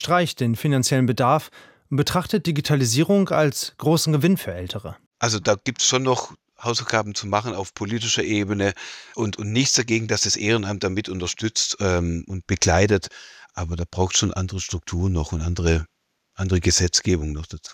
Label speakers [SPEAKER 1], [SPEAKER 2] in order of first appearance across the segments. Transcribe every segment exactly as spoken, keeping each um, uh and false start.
[SPEAKER 1] streicht den finanziellen Bedarf und betrachtet Digitalisierung als großen Gewinn für Ältere.
[SPEAKER 2] Also da gibt es schon noch Hausaufgaben zu machen auf politischer Ebene und, und nichts dagegen, dass das Ehrenamt damit unterstützt ähm, und begleitet. Aber da braucht es schon andere Strukturen noch und andere, andere Gesetzgebung noch dazu.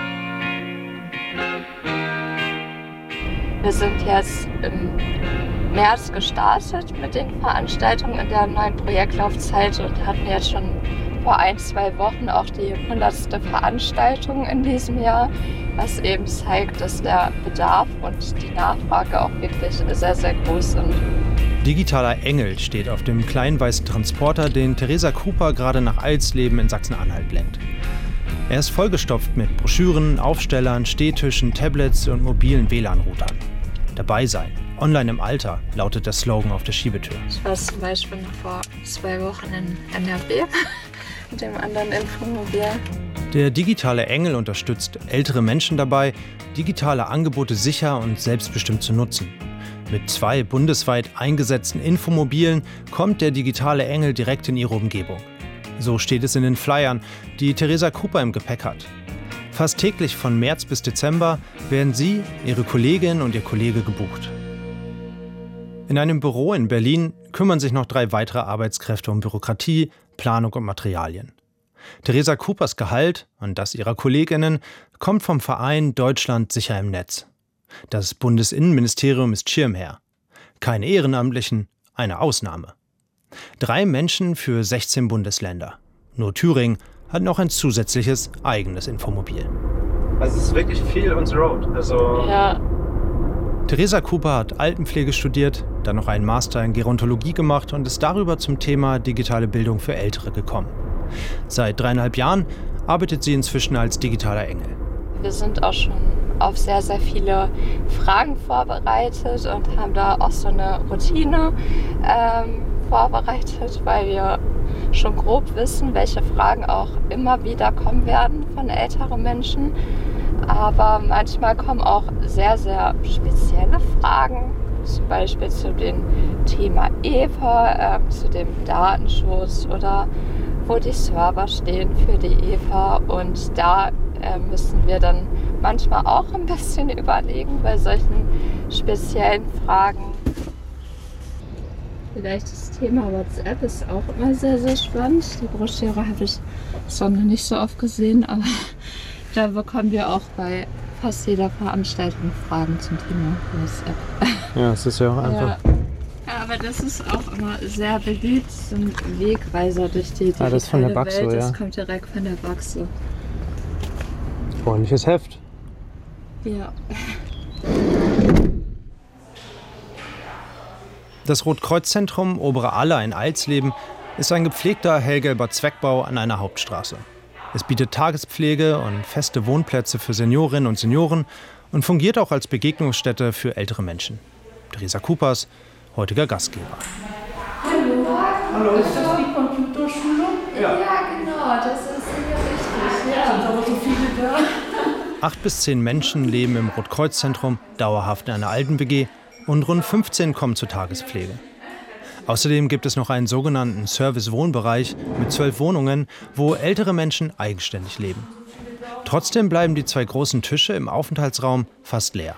[SPEAKER 3] Wir sind jetzt im März gestartet mit den Veranstaltungen in der neuen Projektlaufzeit und hatten jetzt schon vor ein, zwei Wochen auch die hundertste Veranstaltung in diesem Jahr, was eben zeigt, dass der Bedarf und die Nachfrage auch wirklich sehr, sehr groß sind.
[SPEAKER 1] Digitaler Engel steht auf dem kleinen weißen Transporter, den Theresa Cooper gerade nach Alsleben in Sachsen-Anhalt lenkt. Er ist vollgestopft mit Broschüren, Aufstellern, Stehtischen, Tablets und mobilen W L A N-Routern. Dabei sein, online im Alter, lautet der Slogan auf der Schiebetür.
[SPEAKER 3] Ich war zum Beispiel noch vor zwei Wochen in N R W mit dem anderen Infomobil.
[SPEAKER 1] Der digitale Engel unterstützt ältere Menschen dabei, digitale Angebote sicher und selbstbestimmt zu nutzen. Mit zwei bundesweit eingesetzten Infomobilen kommt der digitale Engel direkt in ihre Umgebung. So steht es in den Flyern, die Theresa Cooper im Gepäck hat. Fast täglich von März bis Dezember werden sie, ihre Kollegin und ihr Kollege gebucht. In einem Büro in Berlin kümmern sich noch drei weitere Arbeitskräfte um Bürokratie, Planung und Materialien. Theresa Coopers Gehalt und das ihrer Kolleginnen kommt vom Verein Deutschland sicher im Netz. Das Bundesinnenministerium ist Schirmherr. Keine Ehrenamtlichen, eine Ausnahme. Drei Menschen für sechzehn Bundesländer. Nur Thüringen hat noch ein zusätzliches eigenes Infomobil.
[SPEAKER 4] Also es ist wirklich viel on the road. Also
[SPEAKER 3] ja.
[SPEAKER 1] Theresa Cooper hat Altenpflege studiert, dann noch einen Master in Gerontologie gemacht und ist darüber zum Thema digitale Bildung für Ältere gekommen. Seit dreieinhalb Jahren arbeitet sie inzwischen als digitaler Engel.
[SPEAKER 3] Wir sind auch schon auf sehr, sehr viele Fragen vorbereitet und haben da auch so eine Routine ähm, vorbereitet, weil wir schon grob wissen, welche Fragen auch immer wieder kommen werden von älteren Menschen. Aber manchmal kommen auch sehr, sehr spezielle Fragen, zum Beispiel zu dem Thema E V A, äh, zu dem Datenschutz oder wo die Server stehen für die E V A. Und da äh, müssen wir dann manchmal auch ein bisschen überlegen bei solchen speziellen Fragen. Vielleicht das Thema WhatsApp ist auch immer sehr, sehr spannend. Die Broschüre habe ich schon noch nicht so oft gesehen, aber da bekommen wir auch bei fast jeder Veranstaltung Fragen zum Thema WhatsApp.
[SPEAKER 1] Ja, es ist ja auch einfach.
[SPEAKER 3] Ja. Ja, aber das ist auch immer sehr beliebt, so ein Wegweiser durch die digitale
[SPEAKER 1] Ah, das ist von der Baxo,
[SPEAKER 3] Welt.
[SPEAKER 1] ja.
[SPEAKER 3] Das kommt direkt von der Baxo.
[SPEAKER 1] Freundliches Heft.
[SPEAKER 3] Ja.
[SPEAKER 1] Das Rotkreuz-Zentrum Obere Aller in Alsleben ist ein gepflegter hellgelber Zweckbau an einer Hauptstraße. Es bietet Tagespflege und feste Wohnplätze für Seniorinnen und Senioren und fungiert auch als Begegnungsstätte für ältere Menschen. Theresa Coopers heutiger Gastgeber.
[SPEAKER 3] Hallo.
[SPEAKER 4] Hallo.
[SPEAKER 3] Ist das die Computerschule? Ja, ja genau, das ist hier richtig. Ja. Sind aber so viele da.
[SPEAKER 1] Acht bis zehn Menschen leben im Rotkreuz-Zentrum dauerhaft in einer Alten-W G und rund fünfzehn kommen zur Tagespflege. Außerdem gibt es noch einen sogenannten Service-Wohnbereich mit zwölf Wohnungen, wo ältere Menschen eigenständig leben. Trotzdem bleiben die zwei großen Tische im Aufenthaltsraum fast leer.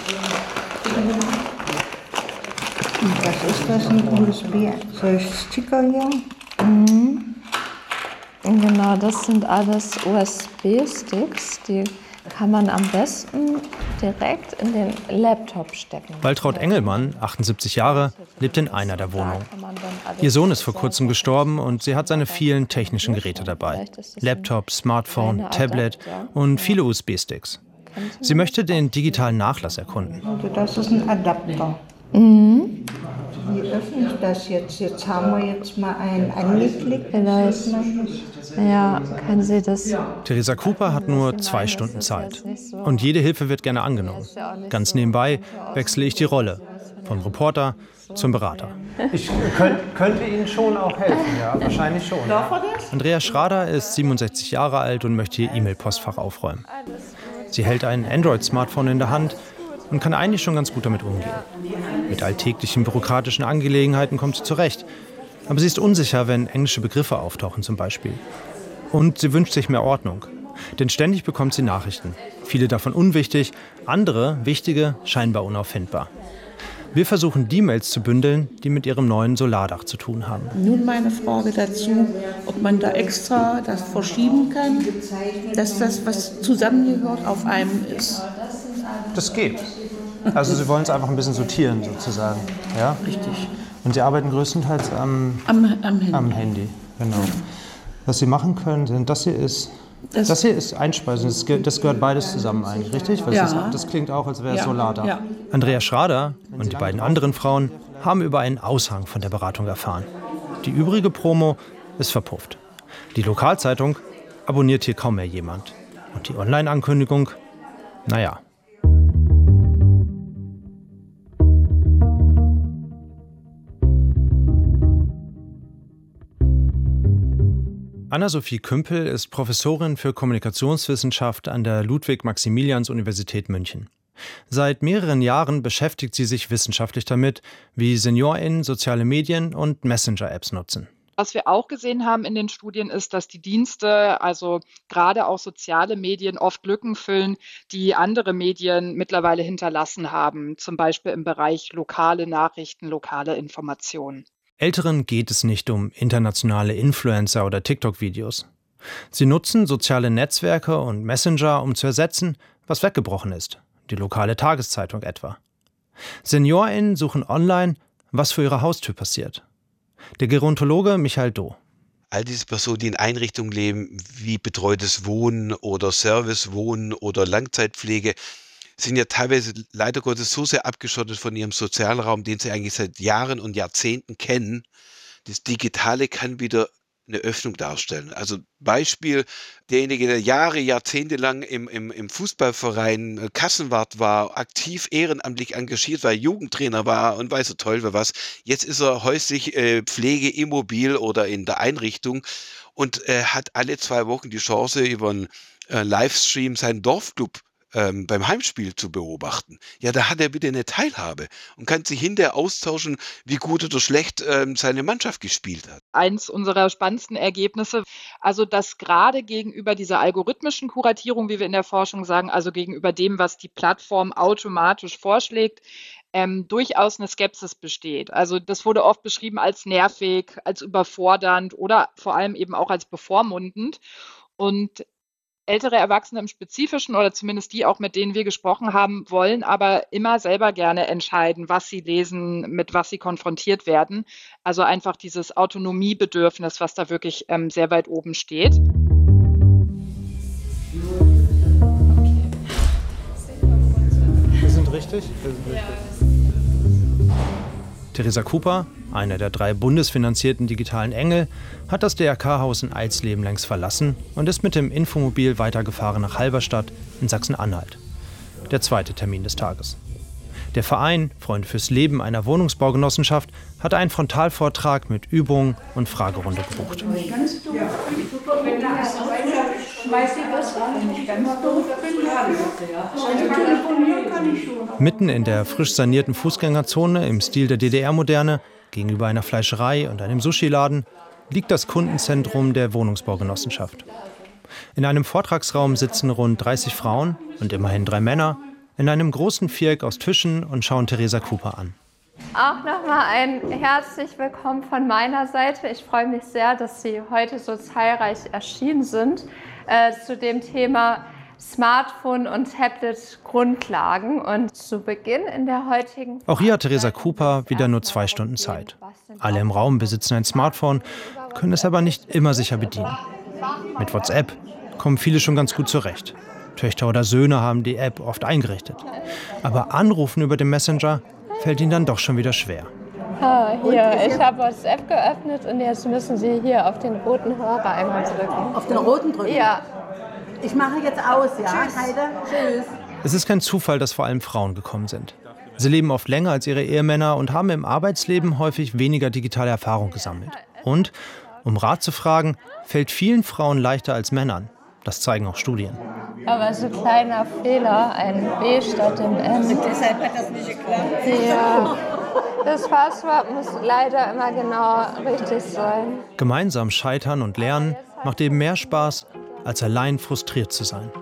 [SPEAKER 5] Was ist das, ein U S B? Solche Sticker hier? Mhm.
[SPEAKER 3] Genau, das sind alles U S B-Sticks, die kann man am besten direkt in den Laptop stecken.
[SPEAKER 1] Waltraud Engelmann, achtundsiebzig Jahre, lebt in einer der Wohnungen. Ihr Sohn ist vor kurzem gestorben und sie hat seine vielen technischen Geräte dabei. Laptop, Smartphone, Tablet und viele U S B-Sticks. Sie möchte den digitalen Nachlass erkunden.
[SPEAKER 5] Das ist ein Adapter.
[SPEAKER 3] Mhm.
[SPEAKER 5] Wie öffne ich das jetzt? Jetzt haben wir jetzt mal einen angeklickt.
[SPEAKER 3] Vielleicht. Ja, können Sie das?
[SPEAKER 1] Theresa Cooper hat nur zwei Stunden Zeit. Und jede Hilfe wird gerne angenommen. Ganz nebenbei wechsle ich die Rolle. Vom Reporter zum Berater.
[SPEAKER 4] Ich könnt, könnte Ihnen schon auch helfen, ja, wahrscheinlich schon. Ja.
[SPEAKER 1] Andrea Schrader ist siebenundsechzig Jahre alt und möchte ihr E-Mail-Postfach aufräumen. Sie hält ein Android-Smartphone in der Hand und kann eigentlich schon ganz gut damit umgehen. Mit alltäglichen bürokratischen Angelegenheiten kommt sie zurecht. Aber sie ist unsicher, wenn englische Begriffe auftauchen zum Beispiel. Und sie wünscht sich mehr Ordnung. Denn ständig bekommt sie Nachrichten. Viele davon unwichtig, andere, wichtige, scheinbar unauffindbar. Wir versuchen, die Mails zu bündeln, die mit ihrem neuen Solardach zu tun haben.
[SPEAKER 6] Nun meine Frage dazu, ob man da extra das verschieben kann, dass das, was zusammengehört, auf einem ist.
[SPEAKER 4] Das geht. Also Sie wollen es einfach ein bisschen sortieren sozusagen. Ja?
[SPEAKER 6] Richtig.
[SPEAKER 4] Und Sie arbeiten größtenteils am,
[SPEAKER 6] Am, am Handy.
[SPEAKER 4] am Handy. Genau. Was Sie machen können, sind, das hier ist, das, das hier ist Einspeisen. Das, ge- das gehört beides zusammen eigentlich, richtig? Weil
[SPEAKER 6] Ja.
[SPEAKER 4] das, das klingt auch, als wäre es
[SPEAKER 6] Ja,
[SPEAKER 4] Solardach.
[SPEAKER 6] ja.
[SPEAKER 1] Andrea Schrader und die beiden anderen Frauen haben über einen Aushang von der Beratung erfahren. Die übrige Promo ist verpufft. Die Lokalzeitung abonniert hier kaum mehr jemand. Und die Online-Ankündigung, naja. Anna-Sophie Kümpel ist Professorin für Kommunikationswissenschaft an der Ludwig-Maximilians-Universität München. Seit mehreren Jahren beschäftigt sie sich wissenschaftlich damit, wie SeniorInnen soziale Medien und Messenger-Apps nutzen.
[SPEAKER 7] Was wir auch gesehen haben in den Studien ist, dass die Dienste, also gerade auch soziale Medien, oft Lücken füllen, die andere Medien mittlerweile hinterlassen haben, zum Beispiel im Bereich lokale Nachrichten, lokale Informationen.
[SPEAKER 1] Älteren geht es nicht um internationale Influencer oder TikTok-Videos. Sie nutzen soziale Netzwerke und Messenger, um zu ersetzen, was weggebrochen ist, die lokale Tageszeitung etwa. SeniorInnen suchen online, was vor ihrer Haustür passiert. Der Gerontologe Michael Doh.
[SPEAKER 2] All diese Personen, die in Einrichtungen leben, wie betreutes Wohnen oder Servicewohnen oder Langzeitpflege, sind ja teilweise leider Gottes so sehr abgeschottet von ihrem Sozialraum, den sie eigentlich seit Jahren und Jahrzehnten kennen. Das Digitale kann wieder eine Öffnung darstellen. Also Beispiel, derjenige, der Jahre, Jahrzehnte lang im, im, im Fußballverein Kassenwart war, aktiv ehrenamtlich engagiert war, Jugendtrainer war und weiß so toll war was. Jetzt ist er häuslich äh, Pflege, immobil oder in der Einrichtung und äh, hat alle zwei Wochen die Chance, über einen äh, Livestream seinen Dorfclub Ähm, beim Heimspiel zu beobachten. Ja, da hat er wieder eine Teilhabe und kann sich hinterher austauschen, wie gut oder schlecht ähm, seine Mannschaft gespielt hat.
[SPEAKER 7] Eins unserer spannendsten Ergebnisse, also dass gerade gegenüber dieser algorithmischen Kuratierung, wie wir in der Forschung sagen, also gegenüber dem, was die Plattform automatisch vorschlägt, ähm, durchaus eine Skepsis besteht. Also das wurde oft beschrieben als nervig, als überfordernd oder vor allem eben auch als bevormundend. Und ältere Erwachsene im Spezifischen oder zumindest die auch, mit denen wir gesprochen haben, wollen aber immer selber gerne entscheiden, was sie lesen, mit was sie konfrontiert werden. Also einfach dieses Autonomiebedürfnis, was da wirklich ähm, sehr weit oben steht.
[SPEAKER 4] Wir sind richtig? Wir sind richtig.
[SPEAKER 1] Theresa Cooper, einer der drei bundesfinanzierten digitalen Engel, hat das D R K-Haus in Eisleben längst verlassen und ist mit dem Infomobil weitergefahren nach Halberstadt in Sachsen-Anhalt. Der zweite Termin des Tages. Der Verein Freunde fürs Leben einer Wohnungsbaugenossenschaft hat einen Frontalvortrag mit Übungen und Fragerunde gebucht. Mitten in der frisch sanierten Fußgängerzone im Stil der D D R-Moderne, gegenüber einer Fleischerei und einem Sushi-Laden, liegt das Kundenzentrum der Wohnungsbaugenossenschaft. In einem Vortragsraum sitzen rund dreißig Frauen und immerhin drei Männer in einem großen Viereck aus Tischen und schauen Theresa Cooper an.
[SPEAKER 3] Auch nochmal ein herzlich willkommen von meiner Seite. Ich freue mich sehr, dass Sie heute so zahlreich erschienen sind äh, zu dem Thema Smartphone und Tablet-Grundlagen. Und zu Beginn in der heutigen...
[SPEAKER 1] Auch hier hat Theresa Cooper wieder nur zwei Stunden Zeit. Alle im Raum besitzen ein Smartphone, können es aber nicht immer sicher bedienen. Mit WhatsApp kommen viele schon ganz gut zurecht. Töchter oder Söhne haben die App oft eingerichtet. Aber Anrufen über den Messenger fällt ihnen dann doch schon wieder schwer.
[SPEAKER 3] Ah, hier, ich habe WhatsApp geöffnet und jetzt müssen Sie hier auf den roten Hörer einmal drücken.
[SPEAKER 8] Auf den roten drücken?
[SPEAKER 3] Ja.
[SPEAKER 8] Ich mache jetzt aus, ja? Tschüss. Heide. Tschüss.
[SPEAKER 1] Es ist kein Zufall, dass vor allem Frauen gekommen sind. Sie leben oft länger als ihre Ehemänner und haben im Arbeitsleben häufig weniger digitale Erfahrung gesammelt. Und, um Rat zu fragen, fällt vielen Frauen leichter als Männern. Das zeigen auch Studien.
[SPEAKER 3] Aber so kleiner Fehler, ein B statt dem M.
[SPEAKER 8] Und deshalb hat das nicht geklappt.
[SPEAKER 3] Ja. Das Passwort muss leider immer genau richtig sein.
[SPEAKER 1] Gemeinsam scheitern und lernen, macht eben mehr Spaß, als allein frustriert zu sein.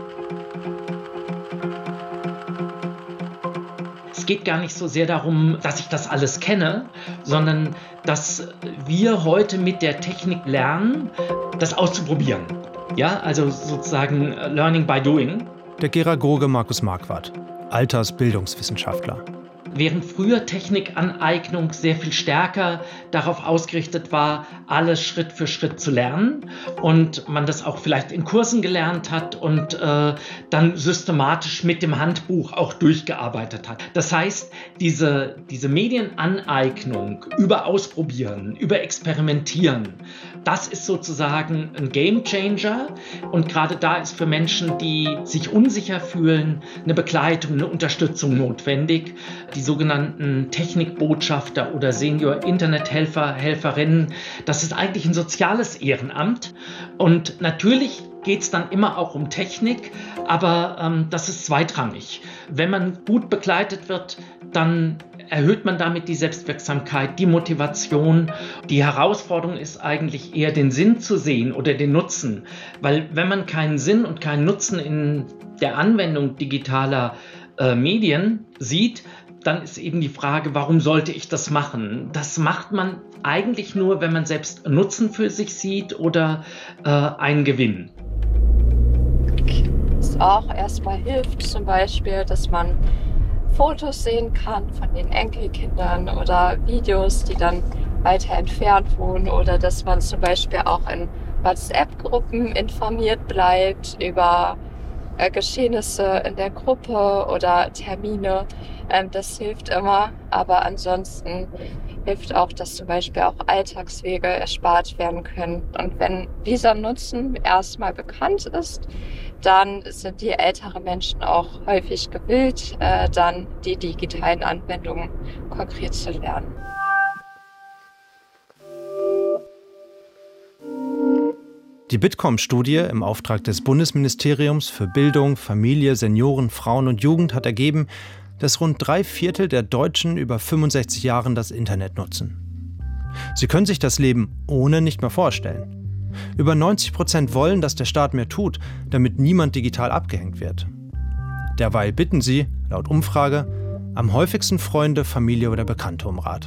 [SPEAKER 9] Es geht gar nicht so sehr darum, dass ich das alles kenne, sondern dass wir heute mit der Technik lernen, das auszuprobieren. Ja, also sozusagen Learning by Doing.
[SPEAKER 1] Der Geragoge Markus Marquardt, Altersbildungswissenschaftler.
[SPEAKER 9] Während früher Technikaneignung sehr viel stärker darauf ausgerichtet war, alles Schritt für Schritt zu lernen und man das auch vielleicht in Kursen gelernt hat und äh, dann systematisch mit dem Handbuch auch durchgearbeitet hat. Das heißt, diese, diese Medienaneignung über Ausprobieren, über Experimentieren, das ist sozusagen ein Gamechanger und gerade da ist für Menschen, die sich unsicher fühlen, eine Begleitung, eine Unterstützung notwendig. Die sogenannten Technikbotschafter oder Senior-Internethelfer, Helferinnen, das ist eigentlich ein soziales Ehrenamt. Und natürlich geht es dann immer auch um Technik, aber ähm, das ist zweitrangig. Wenn man gut begleitet wird, dann erhöht man damit die Selbstwirksamkeit, die Motivation. Die Herausforderung ist eigentlich eher den Sinn zu sehen oder den Nutzen. Weil wenn man keinen Sinn und keinen Nutzen in der Anwendung digitaler äh, Medien sieht, dann ist eben die Frage, warum sollte ich das machen? Das macht man eigentlich nur, wenn man selbst Nutzen für sich sieht oder äh, einen Gewinn.
[SPEAKER 3] Was auch erstmal hilft, zum Beispiel, dass man Fotos sehen kann von den Enkelkindern oder Videos, die dann weiter entfernt wohnen, oder dass man zum Beispiel auch in WhatsApp-Gruppen informiert bleibt über äh, Geschehnisse in der Gruppe oder Termine. Ähm, das hilft immer, aber ansonsten hilft auch, dass zum Beispiel auch Alltagswege erspart werden können. Und wenn dieser Nutzen erstmal bekannt ist, dann sind die älteren Menschen auch häufig gewillt, äh, dann die digitalen Anwendungen konkret zu lernen.
[SPEAKER 1] Die Bitkom-Studie im Auftrag des Bundesministeriums für Bildung, Familie, Senioren, Frauen und Jugend hat ergeben, dass rund drei Viertel der Deutschen über fünfundsechzig Jahren das Internet nutzen. Sie können sich das Leben ohne nicht mehr vorstellen. Über neunzig Prozent wollen, dass der Staat mehr tut, damit niemand digital abgehängt wird. Derweil bitten sie, laut Umfrage, am häufigsten Freunde, Familie oder Bekannte um Rat.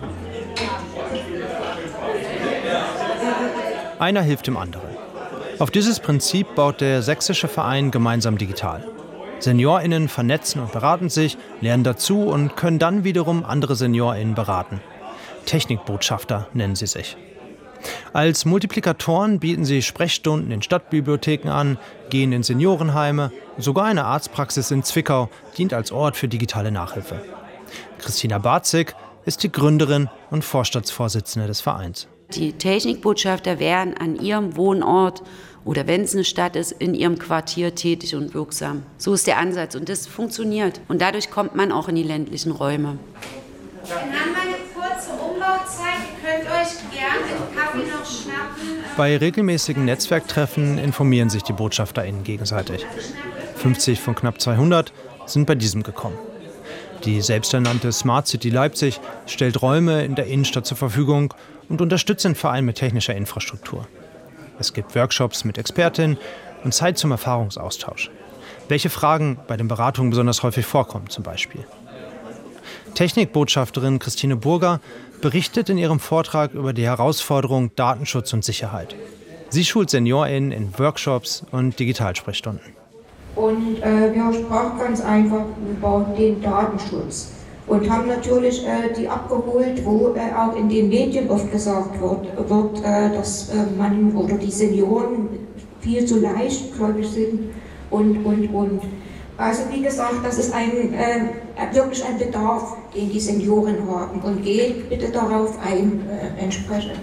[SPEAKER 1] Einer hilft dem anderen. Auf dieses Prinzip baut der sächsische Verein Gemeinsam Digital. SeniorInnen vernetzen und beraten sich, lernen dazu und können dann wiederum andere SeniorInnen beraten. Technikbotschafter nennen sie sich. Als Multiplikatoren bieten sie Sprechstunden in Stadtbibliotheken an, gehen in Seniorenheime, sogar eine Arztpraxis in Zwickau dient als Ort für digitale Nachhilfe. Christina Barzig ist die Gründerin und Vorstandsvorsitzende des Vereins.
[SPEAKER 10] Die Technikbotschafter werden an ihrem Wohnort oder wenn es eine Stadt ist, in ihrem Quartier tätig und wirksam. So ist der Ansatz und das funktioniert. Und dadurch kommt man auch in die ländlichen Räume.
[SPEAKER 11] Dann haben wir eine kurze Umbauzeit. Ihr könnt euch gerne den Kaffee noch schnappen.
[SPEAKER 1] Bei regelmäßigen Netzwerktreffen informieren sich die BotschafterInnen gegenseitig. fünfzig von knapp zweihundert sind bei diesem gekommen. Die selbsternannte Smart City Leipzig stellt Räume in der Innenstadt zur Verfügung und unterstützt den Verein mit technischer Infrastruktur. Es gibt Workshops mit Expertinnen und Zeit zum Erfahrungsaustausch. Welche Fragen bei den Beratungen besonders häufig vorkommen zum Beispiel. Technikbotschafterin Christine Burger berichtet in ihrem Vortrag über die Herausforderung Datenschutz und Sicherheit. Sie schult SeniorInnen in Workshops und Digitalsprechstunden.
[SPEAKER 12] Und äh, wir sprachen ganz einfach über den Datenschutz und haben natürlich äh, die abgeholt, wo äh, auch in den Medien oft gesagt wird, wird äh, dass äh, man oder die Senioren viel zu leichtgläubig sind und, und, und. Also wie gesagt, das ist ein, äh, wirklich ein Bedarf, den die Senioren haben und geht bitte darauf ein, äh, entsprechend.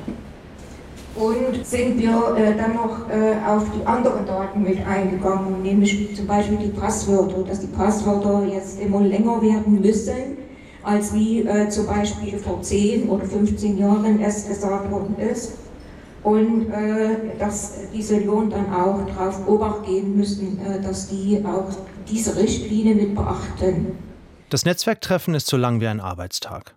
[SPEAKER 12] Und sind wir äh, dann noch äh, auf die anderen Daten mit eingegangen, nämlich zum Beispiel die Passwörter, dass die Passwörter jetzt immer länger werden müssen, als wie äh, zum Beispiel vor zehn oder fünfzehn Jahren es gesagt worden ist. Und äh, dass die Senioren dann auch darauf Obacht geben müssen, äh, dass die auch diese Richtlinie mit beachten.
[SPEAKER 1] Das Netzwerktreffen ist so lang wie ein Arbeitstag.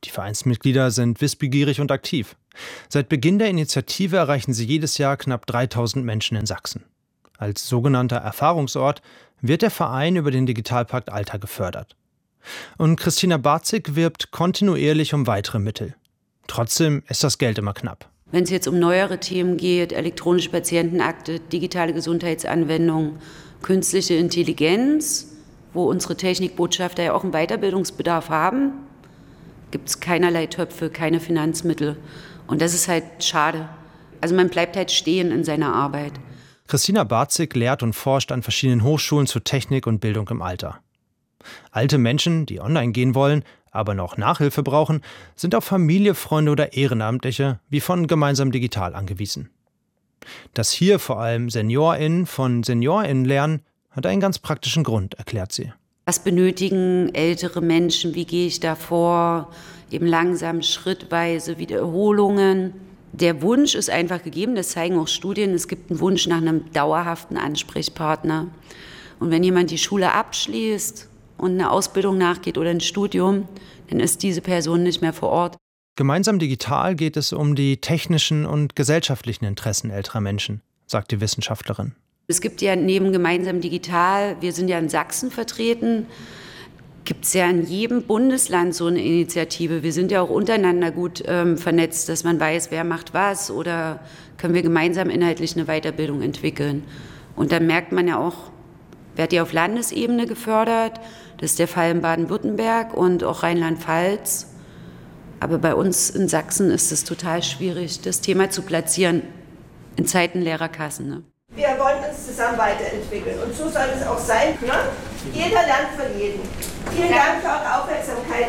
[SPEAKER 1] Die Vereinsmitglieder sind wissbegierig und aktiv. Seit Beginn der Initiative erreichen sie jedes Jahr knapp dreitausend Menschen in Sachsen. Als sogenannter Erfahrungsort wird der Verein über den Digitalpakt Alter gefördert. Und Christina Barzig wirbt kontinuierlich um weitere Mittel. Trotzdem ist das Geld immer knapp.
[SPEAKER 10] Wenn es jetzt um neuere Themen geht, elektronische Patientenakte, digitale Gesundheitsanwendungen, künstliche Intelligenz, wo unsere Technikbotschafter ja auch einen Weiterbildungsbedarf haben, gibt es keinerlei Töpfe, keine Finanzmittel. Und das ist halt schade. Also man bleibt halt stehen in seiner Arbeit.
[SPEAKER 1] Christina Barzig lehrt und forscht an verschiedenen Hochschulen zur Technik und Bildung im Alter. Alte Menschen, die online gehen wollen, aber noch Nachhilfe brauchen, sind auf Familie, Freunde oder Ehrenamtliche wie von Gemeinsam Digital angewiesen. Dass hier vor allem SeniorInnen von SeniorInnen lernen, hat einen ganz praktischen Grund, erklärt sie.
[SPEAKER 10] Was benötigen ältere Menschen? Wie gehe ich da vor? Eben langsam, schrittweise Wiederholungen. Der Wunsch ist einfach gegeben, das zeigen auch Studien. Es gibt einen Wunsch nach einem dauerhaften Ansprechpartner. Und wenn jemand die Schule abschließt und eine Ausbildung nachgeht oder ein Studium, dann ist diese Person nicht mehr vor Ort.
[SPEAKER 1] Gemeinsam Digital geht es um die technischen und gesellschaftlichen Interessen älterer Menschen, sagt die Wissenschaftlerin.
[SPEAKER 10] Es gibt ja neben Gemeinsam Digital, wir sind ja in Sachsen vertreten, gibt es ja in jedem Bundesland so eine Initiative. Wir sind ja auch untereinander gut ähm, vernetzt, dass man weiß, wer macht was oder können wir gemeinsam inhaltlich eine Weiterbildung entwickeln. Und dann merkt man ja auch, wird ja auf Landesebene gefördert. Das ist der Fall in Baden-Württemberg und auch Rheinland-Pfalz. Aber bei uns in Sachsen ist es total schwierig, das Thema zu platzieren in Zeiten leerer Kassen. Ne?
[SPEAKER 8] Wir wollen uns zusammen weiterentwickeln und so soll es auch sein. Ne? Jeder lernt von jedem. Vielen Dank für eure Aufmerksamkeit.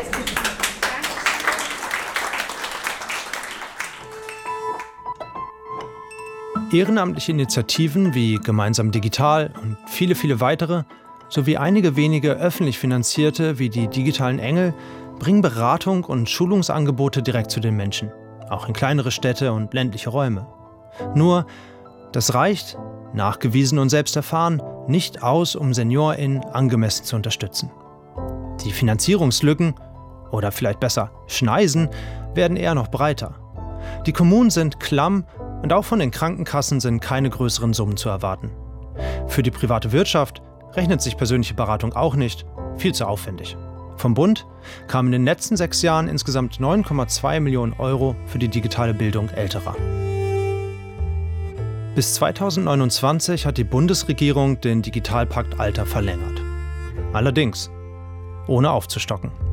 [SPEAKER 1] Ehrenamtliche Initiativen wie Gemeinsam Digital und viele, viele weitere, sowie einige wenige öffentlich finanzierte wie die Digitalen Engel, bringen Beratung und Schulungsangebote direkt zu den Menschen, auch in kleinere Städte und ländliche Räume. Nur, das reicht, nachgewiesen und selbst erfahren, nicht aus, um SeniorInnen angemessen zu unterstützen. Die Finanzierungslücken, oder vielleicht besser Schneisen, werden eher noch breiter. Die Kommunen sind klamm und auch von den Krankenkassen sind keine größeren Summen zu erwarten. Für die private Wirtschaft rechnet sich persönliche Beratung auch nicht, viel zu aufwendig. Vom Bund kamen in den letzten sechs Jahren insgesamt neun Komma zwei Millionen Euro für die digitale Bildung Älterer. Bis zweitausendneunundzwanzig hat die Bundesregierung den Digitalpakt Alter verlängert. Allerdings ohne aufzustocken.